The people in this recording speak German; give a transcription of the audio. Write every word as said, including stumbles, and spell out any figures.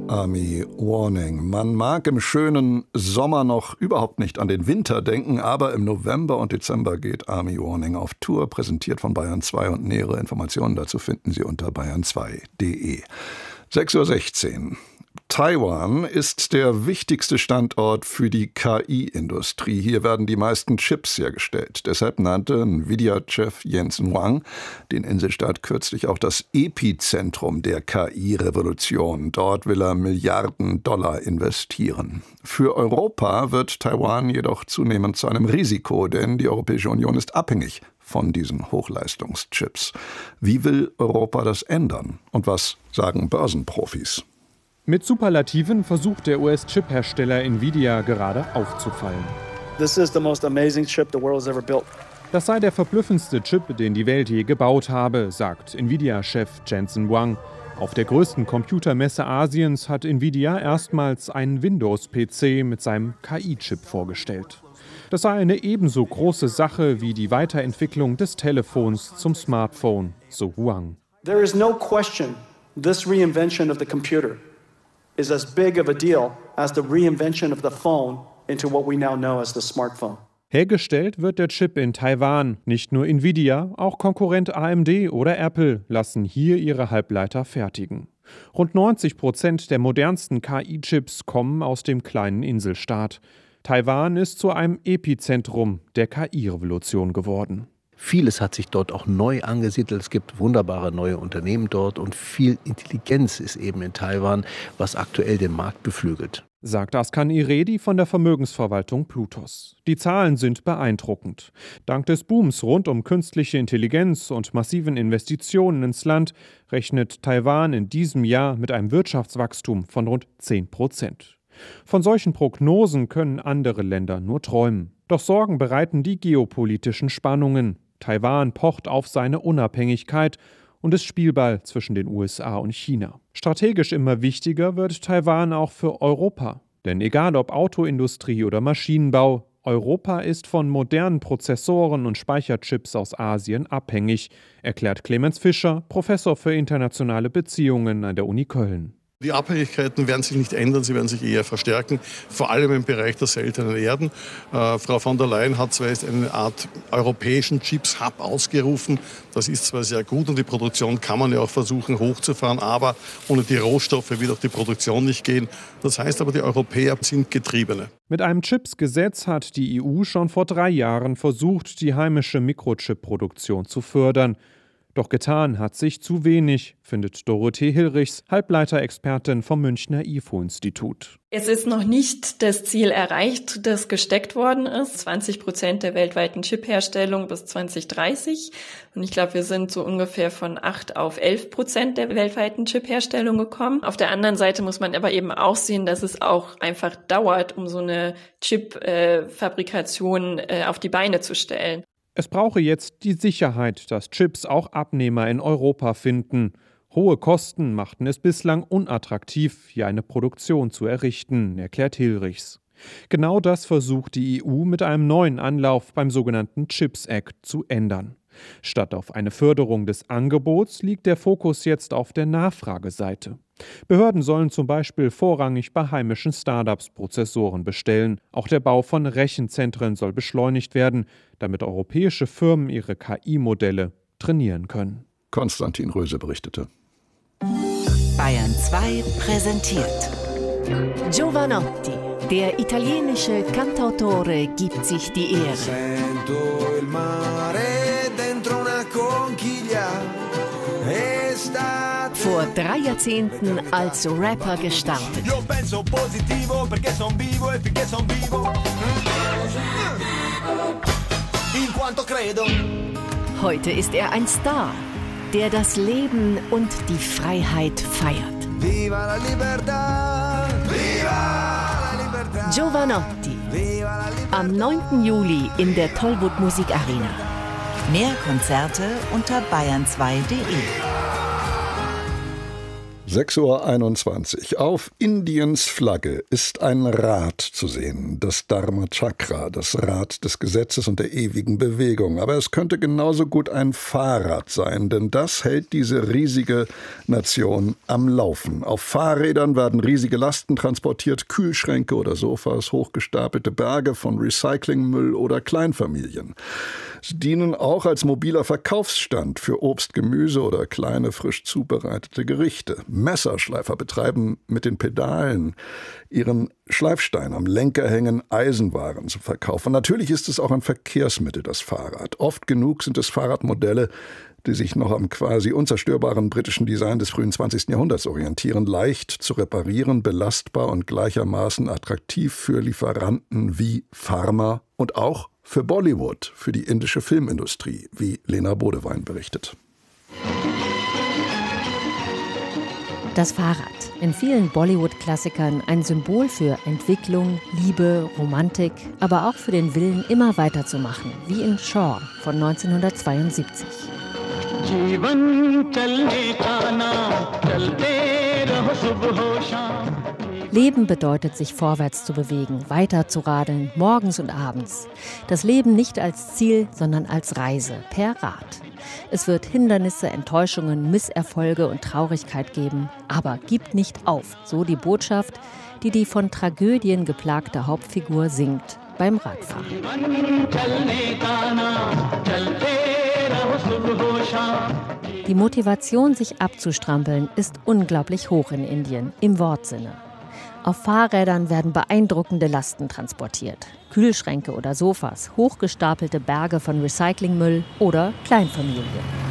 Army Warning. Man mag im schönen Sommer noch überhaupt nicht an den Winter denken, aber im November und Dezember geht Army Warning auf Tour, präsentiert von Bayern zwei, und nähere Informationen dazu finden Sie unter bayern zwei punkt de. sechs Uhr sechzehn. Taiwan ist der wichtigste Standort für die K I-Industrie. Hier werden die meisten Chips hergestellt. Deshalb nannte Nvidia-Chef Jensen Huang den Inselstaat kürzlich auch das Epizentrum der K I-Revolution. Dort will er Milliarden Dollar investieren. Für Europa wird Taiwan jedoch zunehmend zu einem Risiko, denn die Europäische Union ist abhängig von diesen Hochleistungschips. Wie will Europa das ändern? Und was sagen Börsenprofis? Mit Superlativen versucht der U S-Chip-Hersteller Nvidia gerade aufzufallen. This is the most amazing chip the world has ever built. Das sei der verblüffendste Chip, den die Welt je gebaut habe, sagt Nvidia-Chef Jensen Huang. Auf der größten Computermesse Asiens hat Nvidia erstmals einen Windows-P C mit seinem K I-Chip vorgestellt. Das sei eine ebenso große Sache wie die Weiterentwicklung des Telefons zum Smartphone, so Huang. There is no question this reinvention of the computer is as big of a deal as the reinvention of the phone into what we now know as the smartphone. Hergestellt wird der Chip in Taiwan. Nicht nur Nvidia, auch Konkurrent A M D oder Apple lassen hier ihre Halbleiter fertigen. Rund neunzig Prozent der modernsten K I-Chips kommen aus dem kleinen Inselstaat. Taiwan ist zu einem Epizentrum der K I-Revolution geworden. Vieles hat sich dort auch neu angesiedelt. Es gibt wunderbare neue Unternehmen dort und viel Intelligenz ist eben in Taiwan, was aktuell den Markt beflügelt. Sagt Askan Iredi von der Vermögensverwaltung Plutos. Die Zahlen sind beeindruckend. Dank des Booms rund um künstliche Intelligenz und massiven Investitionen ins Land rechnet Taiwan in diesem Jahr mit einem Wirtschaftswachstum von rund zehn Prozent. Von solchen Prognosen können andere Länder nur träumen. Doch Sorgen bereiten die geopolitischen Spannungen. Taiwan pocht auf seine Unabhängigkeit und ist Spielball zwischen den U S A und China. Strategisch immer wichtiger wird Taiwan auch für Europa. Denn egal ob Autoindustrie oder Maschinenbau, Europa ist von modernen Prozessoren und Speicherchips aus Asien abhängig, erklärt Clemens Fischer, Professor für internationale Beziehungen an der Uni Köln. Die Abhängigkeiten werden sich nicht ändern, sie werden sich eher verstärken, vor allem im Bereich der seltenen Erden. Äh, Frau von der Leyen hat zwar jetzt eine Art europäischen Chips-Hub ausgerufen, das ist zwar sehr gut und die Produktion kann man ja auch versuchen hochzufahren, aber ohne die Rohstoffe wird auch die Produktion nicht gehen. Das heißt aber, die Europäer sind Getriebene. Mit einem Chips-Gesetz hat die E U schon vor drei Jahren versucht, die heimische Mikrochip-Produktion zu fördern. Doch getan hat sich zu wenig, findet Dorothee Hilrichs, Halbleiterexpertin vom Münchner I F O-Institut. Es ist noch nicht das Ziel erreicht, das gesteckt worden ist. zwanzig Prozent der weltweiten Chipherstellung bis zwanzig dreißig. Und ich glaube, wir sind so ungefähr von acht auf elf Prozent der weltweiten Chipherstellung gekommen. Auf der anderen Seite muss man aber eben auch sehen, dass es auch einfach dauert, um so eine Chip-Fabrikation äh, auf die Beine zu stellen. Es brauche jetzt die Sicherheit, dass Chips auch Abnehmer in Europa finden. Hohe Kosten machten es bislang unattraktiv, hier eine Produktion zu errichten, erklärt Hilrichs. Genau das versucht die E U mit einem neuen Anlauf beim sogenannten Chips Act zu ändern. Statt auf eine Förderung des Angebots liegt der Fokus jetzt auf der Nachfrageseite. Behörden sollen zum Beispiel vorrangig bei heimischen Startups Prozessoren bestellen. Auch der Bau von Rechenzentren soll beschleunigt werden, damit europäische Firmen ihre K I-Modelle trainieren können. Konstantin Röse berichtete. Bayern zwei präsentiert Giovanotti, der italienische Cantautore, gibt sich die Ehre. Sento il mare dentro una conchiglia. Vor drei Jahrzehnten als Rapper gestartet. Heute ist er ein Star, der das Leben und die Freiheit feiert. Viva la libertà, viva la libertà. Giovanotti. Am neunten Juli in der Tollwood Musik Arena. Mehr Konzerte unter bayern zwei punkt de. sechs Uhr einundzwanzig. Auf Indiens Flagge ist ein Rad zu sehen, das Dharma Chakra, das Rad des Gesetzes und der ewigen Bewegung. Aber es könnte genauso gut ein Fahrrad sein, denn das hält diese riesige Nation am Laufen. Auf Fahrrädern werden riesige Lasten transportiert, Kühlschränke oder Sofas, hochgestapelte Berge von Recyclingmüll oder Kleinfamilien. Sie dienen auch als mobiler Verkaufsstand für Obst, Gemüse oder kleine, frisch zubereitete Gerichte. Messerschleifer betreiben mit den Pedalen ihren Schleifstein am Lenker hängen, Eisenwaren zu verkaufen. Natürlich ist es auch ein Verkehrsmittel, das Fahrrad. Oft genug sind es Fahrradmodelle, die sich noch am quasi unzerstörbaren britischen Design des frühen zwanzigsten Jahrhunderts orientieren. Leicht zu reparieren, belastbar und gleichermaßen attraktiv für Lieferanten wie Pharma und auch für Bollywood, für die indische Filmindustrie, wie Lena Bodewein berichtet. Das Fahrrad. In vielen Bollywood-Klassikern ein Symbol für Entwicklung, Liebe, Romantik, aber auch für den Willen, immer weiterzumachen, wie in Shaw von neunzehnhundertzweiundsiebzig. Leben bedeutet, sich vorwärts zu bewegen, weiter zu radeln, morgens und abends. Das Leben nicht als Ziel, sondern als Reise, per Rad. Es wird Hindernisse, Enttäuschungen, Misserfolge und Traurigkeit geben, aber gibt nicht auf, so die Botschaft, die die von Tragödien geplagte Hauptfigur singt beim Radfahren. Die Motivation, sich abzustrampeln, ist unglaublich hoch in Indien, im Wortsinne. Auf Fahrrädern werden beeindruckende Lasten transportiert. Kühlschränke oder Sofas, hochgestapelte Berge von Recyclingmüll oder Kleinfamilien.